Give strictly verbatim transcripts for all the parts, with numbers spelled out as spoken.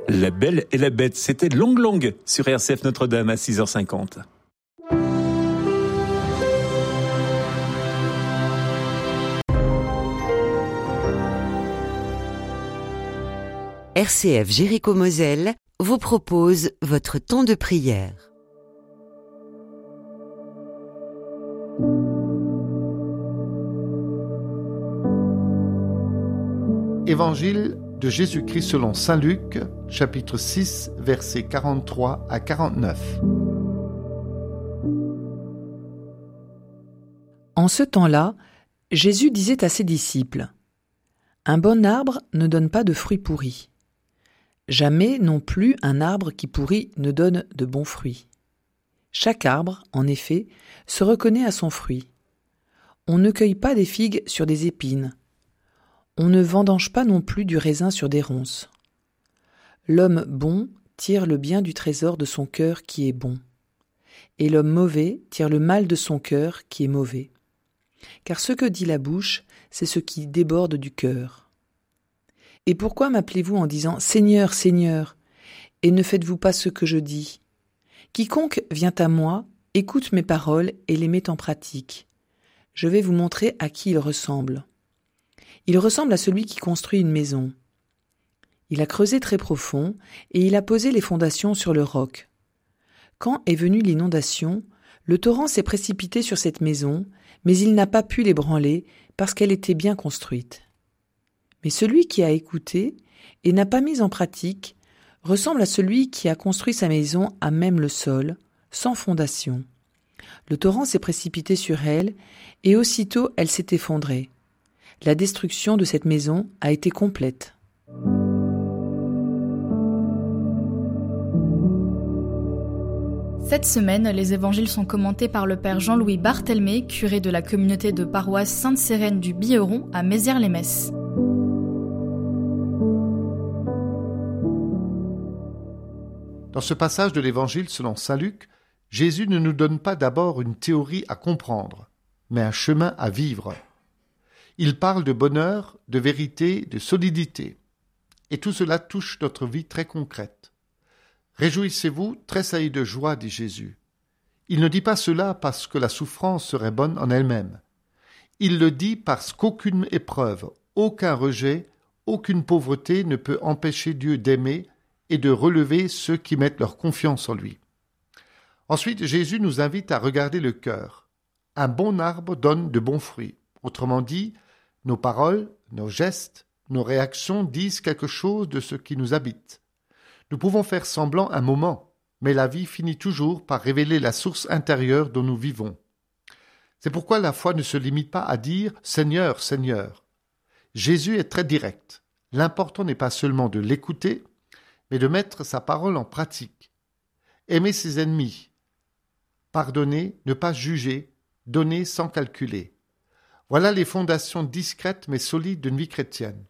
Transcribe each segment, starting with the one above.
La Belle et la Bête, c'était Longue Longue sur R C F Notre-Dame à six heures cinquante. R C F Jéricho-Moselle vous propose votre temps de prière. Évangile de Jésus-Christ selon saint Luc, chapitre six, versets quarante-trois à quarante-neuf. En ce temps-là, Jésus disait à ses disciples : « Un bon arbre ne donne pas de fruits pourris. Jamais non plus un arbre qui pourrit ne donne de bons fruits. Chaque arbre, en effet, se reconnaît à son fruit. On ne cueille pas des figues sur des épines. On ne vendange pas non plus du raisin sur des ronces. L'homme bon tire le bien du trésor de son cœur qui est bon, et l'homme mauvais tire le mal de son cœur qui est mauvais. Car ce que dit la bouche, c'est ce qui déborde du cœur. Et pourquoi m'appelez-vous en disant « Seigneur, Seigneur » et ne faites-vous pas ce que je dis ? Quiconque vient à moi, écoute mes paroles et les met en pratique. Je vais vous montrer à qui il ressemble. Il ressemble à celui qui construit une maison. Il a creusé très profond et il a posé les fondations sur le roc. Quand est venue l'inondation, le torrent s'est précipité sur cette maison, mais il n'a pas pu l'ébranler parce qu'elle était bien construite. Mais celui qui a écouté et n'a pas mis en pratique ressemble à celui qui a construit sa maison à même le sol, sans fondation. Le torrent s'est précipité sur elle et aussitôt elle s'est effondrée. La destruction de cette maison a été complète. Cette semaine, les évangiles sont commentés par le père Jean-Louis Barthelmé, curé de la communauté de paroisse Sainte-Cérène du Biheron à Mézières-les-Messes. Dans ce passage de l'Évangile selon saint Luc, Jésus ne nous donne pas d'abord une théorie à comprendre, mais un chemin à vivre. Il parle de bonheur, de vérité, de solidité. Et tout cela touche notre vie très concrète. Réjouissez-vous, tressaillez de joie, dit Jésus. Il ne dit pas cela parce que la souffrance serait bonne en elle-même. Il le dit parce qu'aucune épreuve, aucun rejet, aucune pauvreté ne peut empêcher Dieu d'aimer et de relever ceux qui mettent leur confiance en lui. Ensuite, Jésus nous invite à regarder le cœur. Un bon arbre donne de bons fruits. Autrement dit, nos paroles, nos gestes, nos réactions disent quelque chose de ce qui nous habite. Nous pouvons faire semblant un moment, mais la vie finit toujours par révéler la source intérieure dont nous vivons. C'est pourquoi la foi ne se limite pas à dire « Seigneur, Seigneur ». Jésus est très direct. L'important n'est pas seulement de l'écouter, mais de mettre sa parole en pratique. Aimer ses ennemis, pardonner, ne pas juger, donner sans calculer. Voilà les fondations discrètes mais solides d'une vie chrétienne.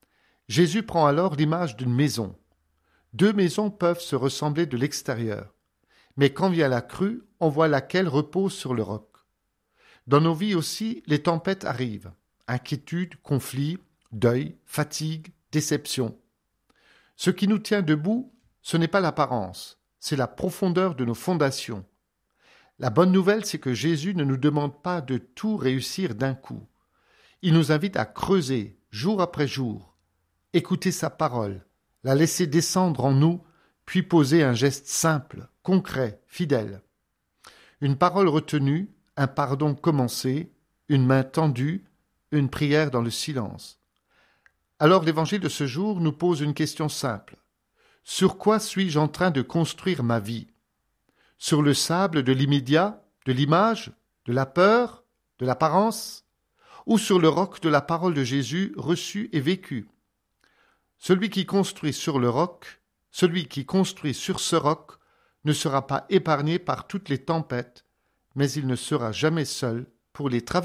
Jésus prend alors l'image d'une maison. Deux maisons peuvent se ressembler de l'extérieur, mais quand vient la crue, on voit laquelle repose sur le roc. Dans nos vies aussi, les tempêtes arrivent. Inquiétude, conflit, deuil, fatigue, déception. Ce qui nous tient debout, ce n'est pas l'apparence, c'est la profondeur de nos fondations. La bonne nouvelle, c'est que Jésus ne nous demande pas de tout réussir d'un coup. Il nous invite à creuser, jour après jour, écouter sa parole, la laisser descendre en nous, puis poser un geste simple, concret, fidèle. Une parole retenue, un pardon commencé, une main tendue, une prière dans le silence. Alors l'évangile de ce jour nous pose une question simple. Sur quoi suis-je en train de construire ma vie ? Sur le sable de l'immédiat, de l'image, de la peur, de l'apparence, ou sur le roc de la parole de Jésus reçue et vécue ? Celui qui construit sur le roc, celui qui construit sur ce roc, ne sera pas épargné par toutes les tempêtes, mais il ne sera jamais seul pour les traverser.